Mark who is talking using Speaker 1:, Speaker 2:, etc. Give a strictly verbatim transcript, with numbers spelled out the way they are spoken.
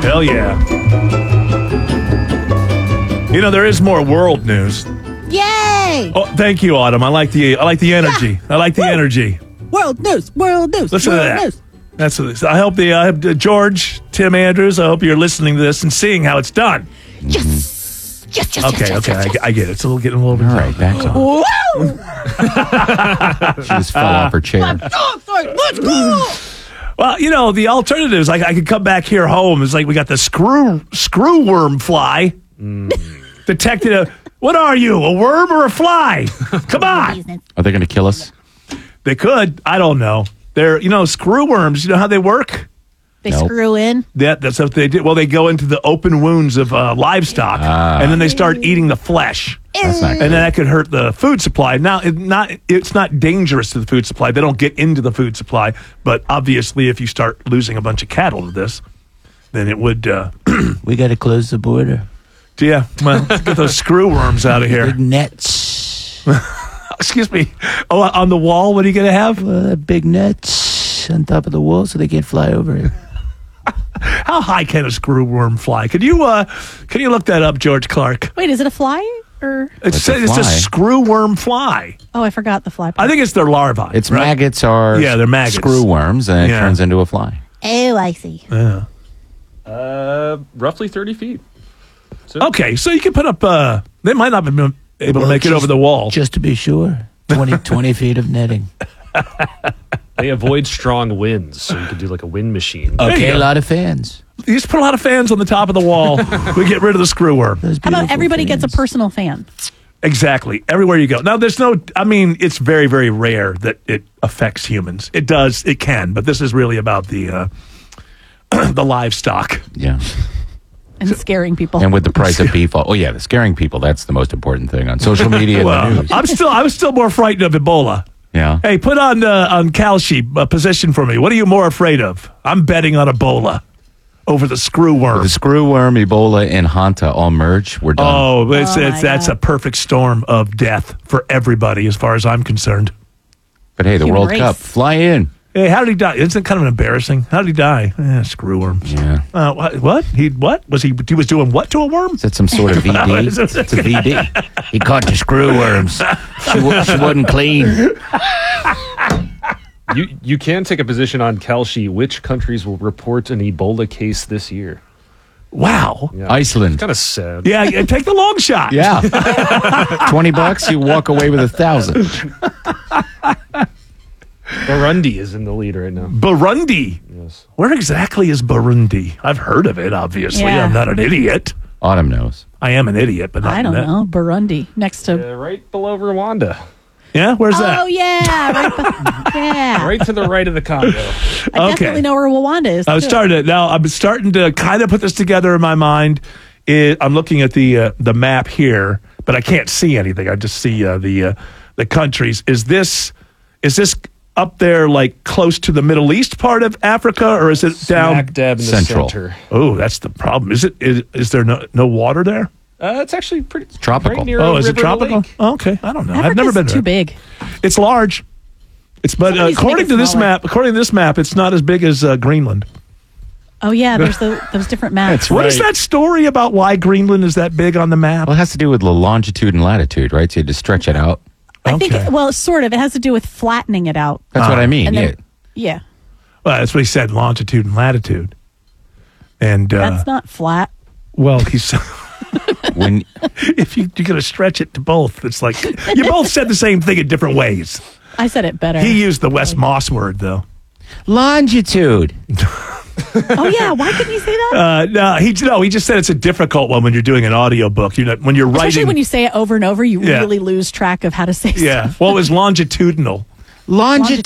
Speaker 1: Hell yeah. You know, there is more world news.
Speaker 2: Yay!
Speaker 1: Oh, thank you, Autumn. I like the I like the energy.
Speaker 2: Yeah.
Speaker 1: I like the
Speaker 2: Woo.
Speaker 1: energy.
Speaker 2: World news, world news,
Speaker 1: Listen
Speaker 2: world
Speaker 1: to that.
Speaker 2: news.
Speaker 1: That's what it is. I hope the I hope uh, George, Tim Andrews, I hope you're listening to this and seeing how it's done.
Speaker 2: Yes! Yes, yes,
Speaker 1: Okay,
Speaker 2: yes,
Speaker 1: okay,
Speaker 2: yes,
Speaker 1: I,
Speaker 2: yes,
Speaker 1: I get it. It's a little getting a little bit.
Speaker 3: All right, back on.
Speaker 2: Woo!
Speaker 3: She just fell off her chair.
Speaker 2: Oh, sorry, let's go!
Speaker 1: Well, you know, the alternative is like I could come back here home. It's like we got the screw screw worm fly detected. A, what are you, a worm or a fly? Come on.
Speaker 3: Are they going to kill us?
Speaker 1: They could. I don't know. They're, you know, screw worms. You know how they work?
Speaker 2: They
Speaker 3: Nope.
Speaker 2: screw in.
Speaker 1: That, that's what they do. Well, they go into the open wounds of uh, livestock, and then they start eating the flesh.
Speaker 3: That's not
Speaker 1: And
Speaker 3: good.
Speaker 1: then that could hurt the food supply. Now, it not it's not dangerous to the food supply. They don't get into the food supply. But obviously, if you start losing a bunch of cattle to this, then it would. Uh,
Speaker 4: We got to close the border.
Speaker 1: yeah, well, get those screw worms out of here.
Speaker 4: Big nets.
Speaker 1: Excuse me. Oh, on the wall, what are you going to have?
Speaker 4: Uh, big nets on top of the wall so they can't fly over it.
Speaker 1: How high can a screw worm fly? Can you uh, can you look that up, George Clark?
Speaker 2: Wait, is it a fly or?
Speaker 1: It's,
Speaker 3: It's a
Speaker 1: it's a
Speaker 3: fly.
Speaker 1: screw worm fly.
Speaker 2: Oh, I forgot the fly.
Speaker 1: I think it's their larvae.
Speaker 3: Its
Speaker 1: right?
Speaker 3: maggots are
Speaker 1: Yeah, they're maggots.
Speaker 3: screw worms, and it
Speaker 1: Yeah.
Speaker 3: turns into a fly.
Speaker 2: Oh, I see.
Speaker 1: Yeah.
Speaker 5: Uh, roughly thirty feet. So,
Speaker 1: Okay, so you can put up. Uh, they might not have been able to
Speaker 4: Well,
Speaker 1: make it
Speaker 4: just-
Speaker 1: over the wall.
Speaker 4: Just to be sure. twenty, twenty feet of netting.
Speaker 5: they avoid strong winds, so you could do like a wind machine.
Speaker 1: you
Speaker 4: Okay,
Speaker 1: go.
Speaker 4: a lot of fans.
Speaker 1: You just put a lot of fans on the top of the wall. We get rid of the screw worm.
Speaker 4: Those
Speaker 2: How about
Speaker 4: beautiful
Speaker 2: everybody gets a
Speaker 4: fans.
Speaker 2: personal fan?
Speaker 1: Exactly. Everywhere you go. Now, there's no. I mean, it's very, very rare that it affects humans. It does. It can, but this is really about the uh, the livestock.
Speaker 3: Yeah.
Speaker 2: And scaring people.
Speaker 3: And with the price of beef, oh yeah, the scaring people, that's the most important thing on social media and the
Speaker 1: Well,
Speaker 3: news.
Speaker 1: I'm still. I was still more frightened of Ebola.
Speaker 3: Yeah.
Speaker 1: Hey, put on uh, on Kalshi a position for me. What are you more afraid of? I'm betting on Ebola over the screw worm.
Speaker 3: The screw worm, Ebola, and Hanta all merge. We're done.
Speaker 1: Oh, it's,
Speaker 2: Oh,
Speaker 1: it's
Speaker 2: my
Speaker 1: that's
Speaker 2: God.
Speaker 1: a perfect storm of death for everybody, as far as I'm concerned.
Speaker 3: But hey, the
Speaker 2: Human
Speaker 3: World
Speaker 2: race.
Speaker 3: Cup, fly in.
Speaker 1: Hey, how did he die? Isn't it kind of embarrassing? How did he die? Eh, screw worms.
Speaker 3: Yeah.
Speaker 1: Uh, what? What? He what? Was he? He was doing what to a worm?
Speaker 3: Is that some sort of V D? It's a V D.
Speaker 4: He caught the screw worms. She, wa- she wasn't clean.
Speaker 5: You you can take a position on Kalshi. Which countries will report an Ebola case this year?
Speaker 1: Wow.
Speaker 5: Yeah.
Speaker 3: Iceland.
Speaker 5: Kind of sad.
Speaker 1: Yeah, yeah, take the long shot.
Speaker 3: Yeah. twenty bucks, you walk away with a thousand.
Speaker 5: Burundi is in the lead right now.
Speaker 1: Burundi.
Speaker 5: Yes.
Speaker 1: Where exactly is Burundi? I've heard of it. Obviously,
Speaker 2: Yeah.
Speaker 1: I'm not an idiot.
Speaker 3: Autumn knows.
Speaker 1: I am an idiot, but not
Speaker 2: I don't
Speaker 1: that.
Speaker 2: know. Burundi next to.
Speaker 5: Uh, right below Rwanda.
Speaker 1: Yeah, where's that?
Speaker 2: Oh yeah, right. be- yeah.
Speaker 5: Right to the right of the Congo.
Speaker 2: I
Speaker 1: Okay.
Speaker 2: definitely know where Rwanda is.
Speaker 1: I was
Speaker 2: too.
Speaker 1: starting to now. I'm starting to kind of put this together in my mind. It, I'm looking at the uh, the map here, but I can't see anything. I just see uh, the uh, the countries. Is this is this up there like close to the Middle East part of Africa, or is it down?
Speaker 5: Smack dab in the
Speaker 3: Central.
Speaker 5: center.
Speaker 1: Oh, that's the problem. Is it? Is, is there no no water there?
Speaker 5: Uh, it's actually pretty it's
Speaker 3: tropical.
Speaker 5: Right near
Speaker 1: Oh,
Speaker 5: a
Speaker 1: is it
Speaker 5: river
Speaker 1: tropical?
Speaker 5: lake.
Speaker 1: Oh, okay, I don't know. I've
Speaker 2: Africa's
Speaker 1: never been
Speaker 2: too
Speaker 1: there.
Speaker 2: big.
Speaker 1: It's large. It's but uh,
Speaker 2: Somebody needs to
Speaker 1: according
Speaker 2: make it
Speaker 1: to this
Speaker 2: smaller.
Speaker 1: map, according to this map, it's not as big as uh, Greenland.
Speaker 2: Oh yeah, there's the, those different maps.
Speaker 3: That's
Speaker 1: What is
Speaker 3: right.
Speaker 1: that story about why Greenland is that big on the map?
Speaker 3: Well, it has to do with the longitude and latitude, right? So you had to stretch it out.
Speaker 2: I think.
Speaker 1: Okay.
Speaker 2: Well, sort of. It has to do with flattening it out.
Speaker 3: That's what I mean.
Speaker 2: And
Speaker 3: Yeah.
Speaker 2: then, yeah,
Speaker 1: Well, that's what he said, longitude and latitude. And uh,
Speaker 2: that's not flat.
Speaker 1: well, he's
Speaker 3: When
Speaker 1: if you you're gonna stretch it to both, it's like you both said the same thing in different ways.
Speaker 2: I said it better.
Speaker 1: He used the West Moss word though.
Speaker 3: longitude.
Speaker 2: Oh yeah, why couldn't you say that?
Speaker 1: Uh, no, he no, he just said it's a difficult one when you're doing an audio book. You're not when you're
Speaker 2: Especially
Speaker 1: writing.
Speaker 2: when you say it over and over, you
Speaker 1: Yeah.
Speaker 2: really lose track of how to say
Speaker 1: yeah,
Speaker 2: stuff.
Speaker 1: well, it was longitudinal.
Speaker 3: Longitude.